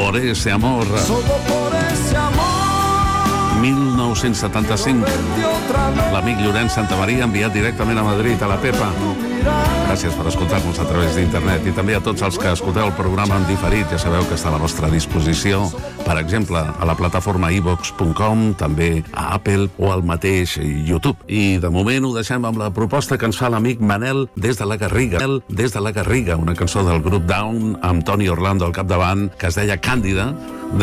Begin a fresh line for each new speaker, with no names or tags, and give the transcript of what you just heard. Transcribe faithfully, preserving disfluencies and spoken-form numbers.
por ese amor.
Solo por ese amor.
mil nou-cents setanta-cinc. L'amic Llorenç Santamaria enviat directament a Madrid, a la Pepa. Gràcies per escoltar-nos a través d'internet i també a tots els que escolteu el programa en diferit. Ja sabeu que està a la vostra disposició, per exemple, a la plataforma i vox punt com, també a Apple o al mateix YouTube. I de moment ho deixem amb la proposta que ens fa l'amic Manel des de la Garriga. Des de la Garriga, una cançó del grup Down amb Toni Orlando al capdavant que es deia Càndida.